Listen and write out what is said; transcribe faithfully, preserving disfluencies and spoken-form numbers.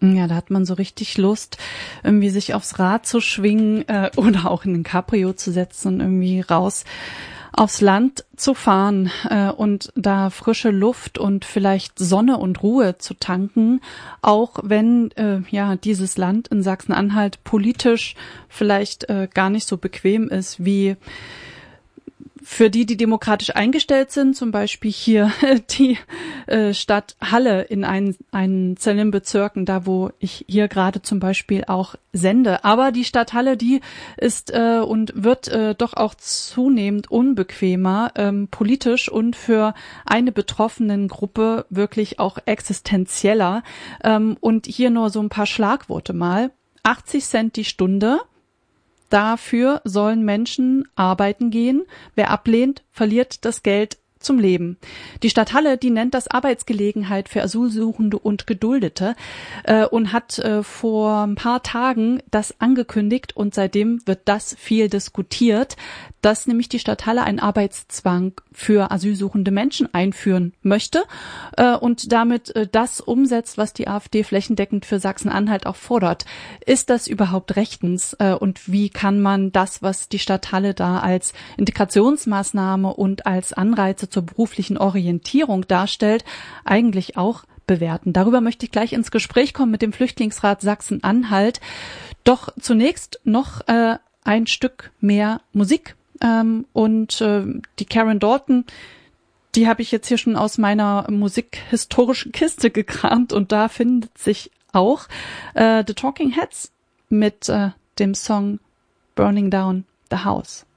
Ja, da hat man so richtig Lust, irgendwie sich aufs Rad zu schwingen äh, oder auch in ein Cabrio zu setzen und irgendwie raus aufs Land zu fahren äh, und da frische Luft und vielleicht Sonne und Ruhe zu tanken, auch wenn äh, ja dieses Land in Sachsen-Anhalt politisch vielleicht äh, gar nicht so bequem ist wie für die, die demokratisch eingestellt sind, zum Beispiel hier die äh, Stadt Halle in einen, einen einzelnen Bezirken, da wo ich hier gerade zum Beispiel auch sende. Aber die Stadt Halle, die ist äh, und wird äh, doch auch zunehmend unbequemer, ähm, politisch und für eine betroffenen Gruppe wirklich auch existenzieller. Ähm, und hier nur so ein paar Schlagworte mal. achtzig Cent die Stunde. Dafür sollen Menschen arbeiten gehen. Wer ablehnt, verliert das Geld zum Leben. Die Stadt Halle, die nennt das Arbeitsgelegenheit für Asylsuchende und Geduldete äh, und hat äh, vor ein paar Tagen das angekündigt und seitdem wird das viel diskutiert, dass nämlich die Stadt Halle einen Arbeitszwang für asylsuchende Menschen einführen möchte äh, und damit äh, das umsetzt, was die AfD flächendeckend für Sachsen-Anhalt auch fordert. Ist das überhaupt rechtens äh, und wie kann man das, was die Stadt Halle da als Integrationsmaßnahme und als Anreize zur beruflichen Orientierung darstellt, eigentlich auch bewerten? Darüber möchte ich gleich ins Gespräch kommen mit dem Flüchtlingsrat Sachsen-Anhalt. Doch zunächst noch äh, ein Stück mehr Musik. Ähm, und äh, die Karen Dalton, die habe ich jetzt hier schon aus meiner musikhistorischen Kiste gekramt und da findet sich auch äh, The Talking Heads mit äh, dem Song Burning Down the House.